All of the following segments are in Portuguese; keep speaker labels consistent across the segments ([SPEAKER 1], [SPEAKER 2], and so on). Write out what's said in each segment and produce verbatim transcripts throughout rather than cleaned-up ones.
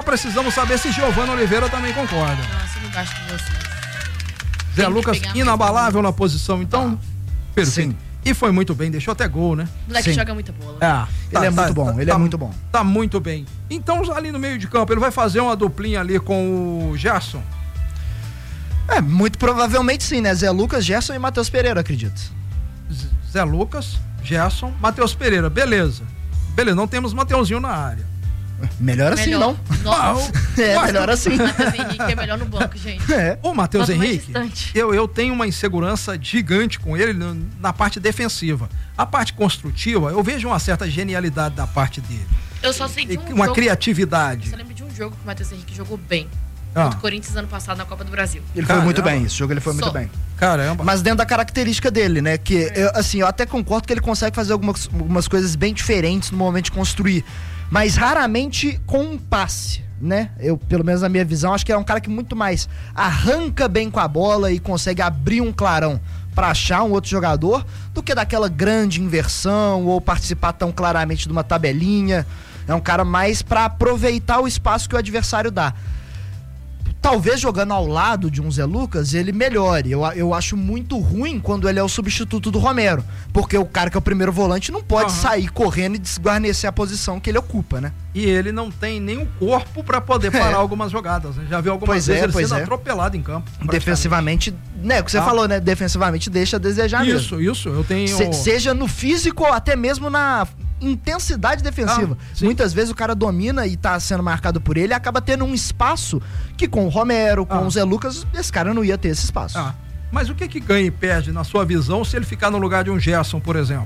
[SPEAKER 1] precisamos saber se Giovana Oliveira também concorda.
[SPEAKER 2] Nossa, eu não gosto de vocês.
[SPEAKER 1] Zé Lucas inabalável na posição, então? Ah, perfeito. Sim. E foi muito bem, deixou até gol, né?
[SPEAKER 2] O moleque joga muita bola.
[SPEAKER 1] É, tá,
[SPEAKER 3] ele é tá, muito bom,
[SPEAKER 1] tá,
[SPEAKER 3] ele
[SPEAKER 1] tá,
[SPEAKER 3] é muito bom.
[SPEAKER 1] Tá muito bem. Então, ali no meio de campo, ele vai fazer uma duplinha ali com o Gerson?
[SPEAKER 3] É, muito provavelmente sim, né? Zé Lucas, Gerson e Matheus Pereira, acredito.
[SPEAKER 1] Zé Lucas, Gerson, Matheus Pereira, beleza. Beleza, não temos Mateuzinho na área.
[SPEAKER 3] Melhor assim,
[SPEAKER 2] melhor.
[SPEAKER 3] não?
[SPEAKER 2] Ah,
[SPEAKER 3] o... É, melhor assim.
[SPEAKER 2] O Matheus Henrique é melhor no banco, gente.
[SPEAKER 1] É. O Matheus Henrique, eu, eu tenho uma insegurança gigante com ele na parte defensiva. A parte construtiva, eu vejo uma certa genialidade da parte dele.
[SPEAKER 2] Eu só sei de um
[SPEAKER 1] Uma
[SPEAKER 2] jogo,
[SPEAKER 1] criatividade.
[SPEAKER 2] Eu só lembro de um jogo que o Matheus Henrique jogou bem.
[SPEAKER 1] Ah.
[SPEAKER 2] Contra o Corinthians ano passado na Copa do Brasil.
[SPEAKER 3] Ele Caramba. foi muito bem, esse jogo ele foi
[SPEAKER 2] Só.
[SPEAKER 3] muito bem.
[SPEAKER 1] Caramba.
[SPEAKER 3] Mas dentro da característica dele, né? Que, é. eu, assim, eu até concordo que ele consegue fazer algumas, algumas coisas bem diferentes no momento de construir. Mas raramente com um passe, né? Eu, pelo menos na minha visão, acho que é um cara que muito mais arranca bem com a bola e consegue abrir um clarão para achar um outro jogador do que daquela grande inversão ou participar tão claramente de uma tabelinha. É um cara mais para aproveitar o espaço que o adversário dá. Talvez jogando ao lado de um Zé Lucas, ele melhore. Eu, eu acho muito ruim quando ele é o substituto do Romero. Porque o cara que é o primeiro volante não pode uhum. sair correndo e desguarnecer a posição que ele ocupa, né?
[SPEAKER 1] E ele não tem nem o corpo para poder parar é. algumas jogadas, né? Já viu algumas
[SPEAKER 3] pois
[SPEAKER 1] vezes
[SPEAKER 3] é,
[SPEAKER 1] ele
[SPEAKER 3] pois
[SPEAKER 1] sendo
[SPEAKER 3] é.
[SPEAKER 1] atropelado em campo.
[SPEAKER 3] Defensivamente, né? O que você ah. falou, né? Defensivamente deixa a desejar
[SPEAKER 1] isso,
[SPEAKER 3] mesmo.
[SPEAKER 1] Isso, isso. Eu tenho...
[SPEAKER 3] Se, seja no físico ou até mesmo na intensidade defensiva. Ah, muitas vezes o cara domina e tá sendo marcado por ele e acaba tendo um espaço que com o Romero, com ah. o Zé Lucas, esse cara não ia ter esse espaço.
[SPEAKER 1] Ah. Mas o que que ganha e perde na sua visão se ele ficar no lugar de um Gerson, por exemplo?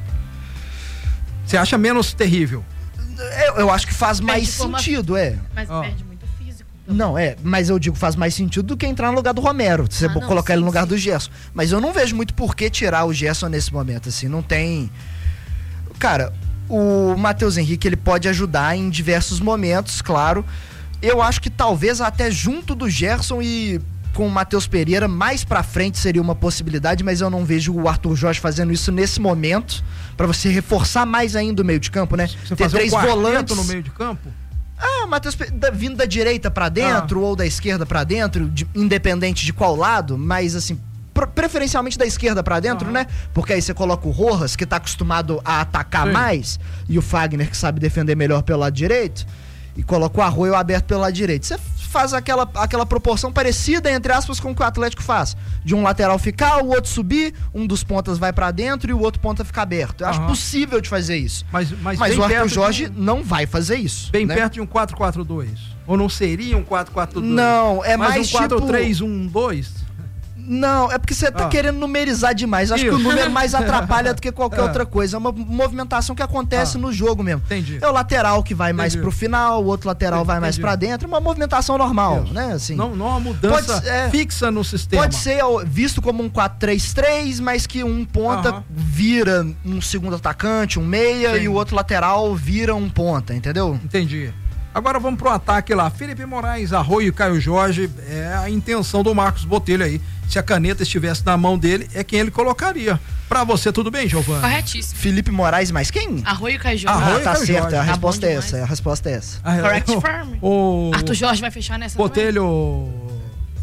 [SPEAKER 1] Você acha menos terrível?
[SPEAKER 3] Eu, eu acho que faz perde mais sentido, é.
[SPEAKER 2] Mas ah. perde muito físico. Também.
[SPEAKER 3] Não, é, mas eu digo faz mais sentido do que entrar no lugar do Romero, você ah, não, colocar sim, ele no lugar sim. do Gerson. Mas eu não vejo muito por que tirar o Gerson nesse momento, assim, não tem... Cara... O Matheus Henrique, ele pode ajudar em diversos momentos, claro. Eu acho que talvez até junto do Gerson e com o Matheus Pereira, mais pra frente seria uma possibilidade, mas eu não vejo o Arthur Jorge fazendo isso nesse momento, pra você reforçar mais ainda o meio de campo, né?
[SPEAKER 1] Você Ter três um volantes no meio de campo?
[SPEAKER 3] Ah, Matheus Pereira, vindo da direita pra dentro ah. ou da esquerda pra dentro, de, independente de qual lado, mas assim... preferencialmente da esquerda pra dentro, uhum. né? Porque aí você coloca o Rojas, que tá acostumado a atacar Sim. mais, e o Fagner, que sabe defender melhor pelo lado direito, e coloca o Arroio aberto pelo lado direito. Você faz aquela, aquela proporção parecida, entre aspas, com o que o Atlético faz. De um lateral ficar, o outro subir, um dos pontas vai pra dentro e o outro ponta fica aberto. Eu uhum. acho possível de fazer isso.
[SPEAKER 1] Mas, mas,
[SPEAKER 3] mas o Arthur
[SPEAKER 1] de...
[SPEAKER 3] Jorge não vai fazer isso.
[SPEAKER 1] Bem
[SPEAKER 3] né?
[SPEAKER 1] perto de um quatro quatro dois. Ou não seria um quatro quatro dois?
[SPEAKER 3] Não, é mais,
[SPEAKER 1] mais um quatro três um
[SPEAKER 3] tipo...
[SPEAKER 1] dois?
[SPEAKER 3] Não, é porque você tá ah. querendo numerizar demais. Acho Isso. que o número mais atrapalha do que qualquer ah. outra coisa. É uma movimentação que acontece ah. no jogo mesmo.
[SPEAKER 1] Entendi.
[SPEAKER 3] É o lateral que vai mais
[SPEAKER 1] Entendi.
[SPEAKER 3] pro final, o outro lateral Entendi. vai mais pra dentro. É uma movimentação normal, Isso. né? Assim,
[SPEAKER 1] não, não é uma mudança pode, é, fixa no sistema.
[SPEAKER 3] Pode ser visto como um quatro três três, mas que um ponta uh-huh. vira um segundo atacante, um meia, Sim. e o outro lateral vira um ponta, entendeu?
[SPEAKER 1] Entendi. Agora vamos pro ataque lá. Felipe Moraes, Arroio e Caio Jorge, é a intenção do Marcos Botelho aí. Se a caneta estivesse na mão dele, é quem ele colocaria. Pra você, tudo bem, Giovana?
[SPEAKER 2] Corretíssimo.
[SPEAKER 3] Felipe Moraes, mais quem?
[SPEAKER 2] Arroio e Caio Jorge.
[SPEAKER 3] Ah, tá
[SPEAKER 1] Caio
[SPEAKER 3] certo,
[SPEAKER 1] Jorge.
[SPEAKER 3] a
[SPEAKER 2] Tá
[SPEAKER 3] resposta é
[SPEAKER 2] demais.
[SPEAKER 3] essa, a resposta é essa.
[SPEAKER 1] Ah,
[SPEAKER 2] Correct
[SPEAKER 1] o,
[SPEAKER 2] firm.
[SPEAKER 1] O
[SPEAKER 2] Arthur Jorge vai fechar nessa
[SPEAKER 1] Botelho...
[SPEAKER 2] também?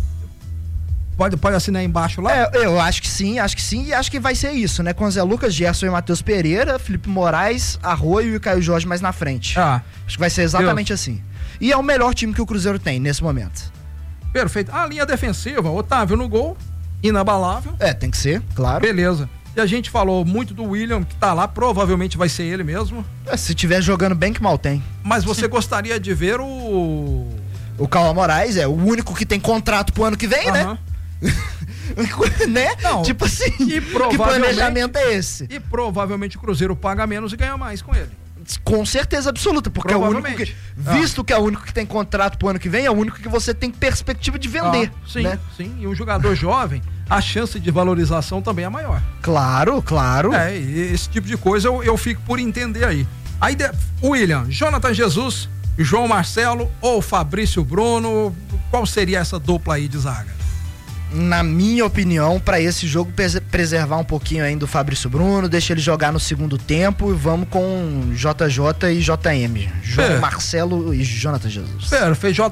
[SPEAKER 1] Pode, pode assinar embaixo lá?
[SPEAKER 3] É, eu acho que sim, acho que sim, e acho que vai ser isso, né? Com Zé Lucas, Gerson e Matheus Pereira, Felipe Moraes, Arroio e Caio Jorge mais na frente.
[SPEAKER 1] Ah,
[SPEAKER 3] acho que vai ser exatamente Deus. assim. E é o melhor time que o Cruzeiro tem nesse momento.
[SPEAKER 1] Perfeito. A linha defensiva, Otávio no gol, inabalável.
[SPEAKER 3] É, tem que ser, claro.
[SPEAKER 1] Beleza. E a gente falou muito do William, que tá lá, provavelmente vai ser ele mesmo.
[SPEAKER 3] É, se tiver jogando bem, que mal tem.
[SPEAKER 1] Mas você gostaria de ver o...
[SPEAKER 3] O Cauã Moraes é o único que tem contrato pro ano que vem,
[SPEAKER 1] Aham.
[SPEAKER 3] né? né?
[SPEAKER 1] Não,
[SPEAKER 3] tipo assim,
[SPEAKER 1] e
[SPEAKER 3] que planejamento é esse?
[SPEAKER 1] E provavelmente o Cruzeiro paga menos e ganha mais com ele.
[SPEAKER 3] Com certeza absoluta, porque é o único que, visto
[SPEAKER 1] ah.
[SPEAKER 3] que é o único que tem contrato pro ano que vem, é o único que você tem perspectiva de vender.
[SPEAKER 1] Ah, sim,
[SPEAKER 3] né?
[SPEAKER 1] sim. E um jogador jovem, a chance de valorização também é maior.
[SPEAKER 3] Claro, claro.
[SPEAKER 1] É, e esse tipo de coisa eu, eu fico por entender aí. Aí, de, William, Jonathan Jesus, João Marcelo ou Fabrício Bruno, qual seria essa dupla aí de zaga?
[SPEAKER 3] Na minha opinião, para esse jogo preservar um pouquinho ainda o Fabrício Bruno, deixa ele jogar no segundo tempo e vamos com J J e J M. João é. Marcelo e Jonathan Jesus.
[SPEAKER 1] Perfeito.